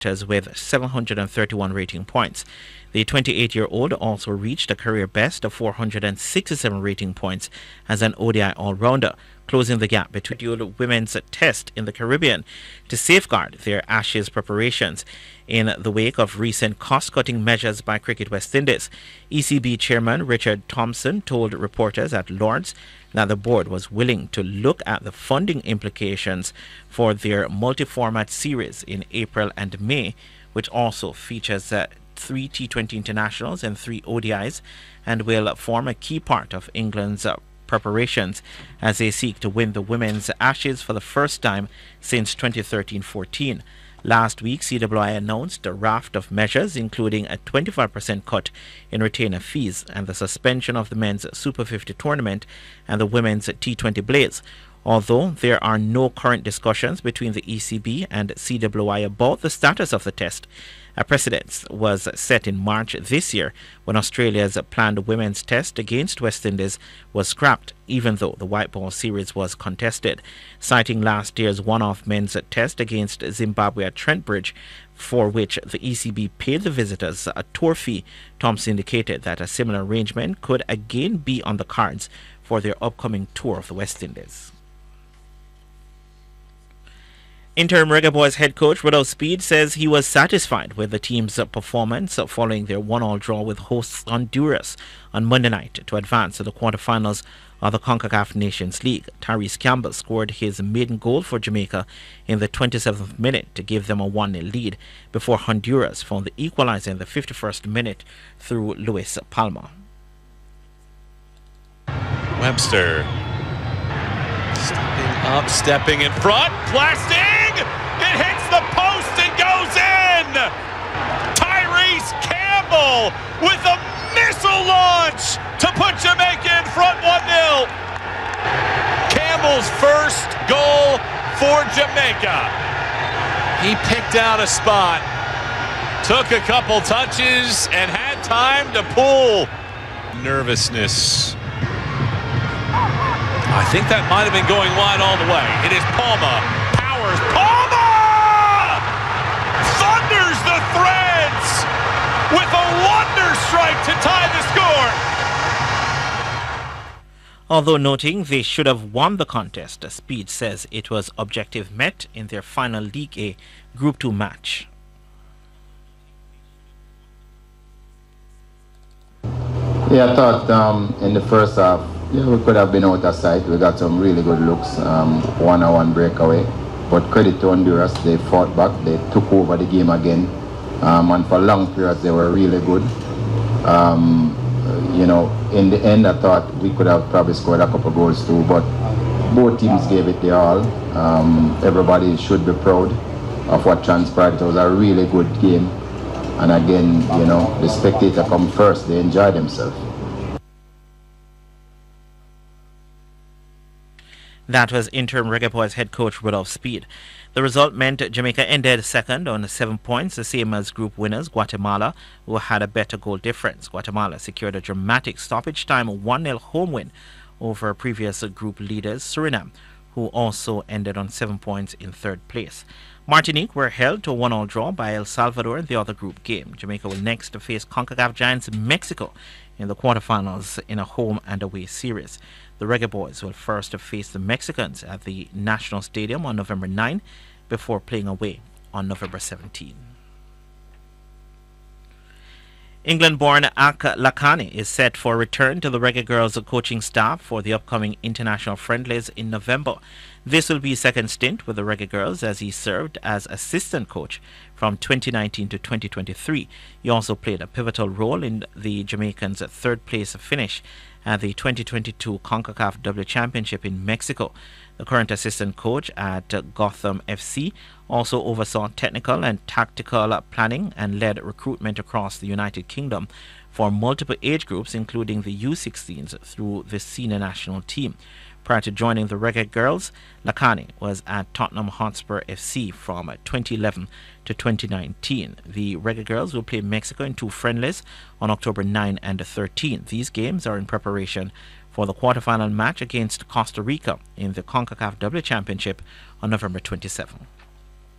with 731 rating points. The 28-year-old also reached a career best of 467 rating points as an ODI all-rounder, closing the gap between the women's test in the Caribbean to safeguard their Ashes preparations. In the wake of recent cost-cutting measures by Cricket West Indies, ECB Chairman Richard Thompson told reporters at Lord's that the board was willing to look at the funding implications for their multi-format series in April and May, which also features 3 T20 internationals and 3 ODIs, and will form a key part of England's preparations as they seek to win the women's Ashes for the first time since 2013-14. Last week, CWI announced a raft of measures, including a 25% cut in retainer fees and the suspension of the men's Super 50 tournament and the women's T20 Blaze. Although there are no current discussions between the ECB and CWI about the status of the test, a precedent was set in March this year when Australia's planned women's test against West Indies was scrapped, even though the white ball series was contested. Citing last year's one-off men's test against Zimbabwe at Trent Bridge, for which the ECB paid the visitors a tour fee, Thompson indicated that a similar arrangement could again be on the cards for their upcoming tour of the West Indies. Interim Reggae Boys head coach Rudolph Speed says he was satisfied with the team's performance following their 1-1 draw with hosts Honduras on Monday night to advance to the quarterfinals of the CONCACAF Nations League. Tyrese Campbell scored his maiden goal for Jamaica in the 27th minute to give them a 1-0 lead before Honduras found the equalizer in the 51st minute through Luis Palma. Webster stepping up, stepping in front, blasting! It hits the post and goes in! Tyrese Campbell with a missile launch to put Jamaica in front 1-0. Campbell's first goal for Jamaica. He picked out a spot, took a couple touches, and had time to pull. Nervousness. I think that might have been going wide all the way. It is Palma. Powers. Palma! Thunders the threads with a wonder strike to tie the score. Although noting they should have won the contest, Speed says it was objective met in their final League A Group 2 match. Yeah, I thought in the first half, we could have been out of sight. We got some really good looks, 1-on-1 breakaway. But credit to Honduras, they fought back, they took over the game again. And for long periods, they were really good. In the end, I thought we could have probably scored a couple goals too, but both teams gave it their all. Everybody should be proud of what transpired. It was a really good game. And again, the spectator come first, they enjoy themselves. That was interim Reggae Boys head coach Rudolph Speed. The result meant Jamaica ended second on 7 points, the same as group winners Guatemala, who had a better goal difference. Guatemala secured a dramatic stoppage time 1-0 home win over previous group leaders Suriname, who also ended on 7 points in third place. Martinique were held to a 1-1 draw by El Salvador in the other group game. Jamaica will next face CONCACAF giants Mexico in the quarterfinals in a home and away series. The Reggae Boys will first face the Mexicans at the National Stadium on November 9 before playing away on November 17. England-born Ak Lakhani is set for a return to the Reggae Girls coaching staff for the upcoming international friendlies in November. This will be his second stint with the Reggae Girls as he served as assistant coach from 2019 to 2023. He also played a pivotal role in the Jamaicans' third place finish at the 2022 CONCACAF W Championship in Mexico. The current assistant coach at Gotham FC also oversaw technical and tactical planning and led recruitment across the United Kingdom for multiple age groups, including the U16s, through the senior national team. Prior to joining the Reggae Girls, Lakhani was at Tottenham Hotspur FC from 2011 to 2019. The Reggae Girls will play Mexico in 2 friendlies on October 9 and 13. These games are in preparation for the quarterfinal match against Costa Rica in the CONCACAF W Championship on November 27.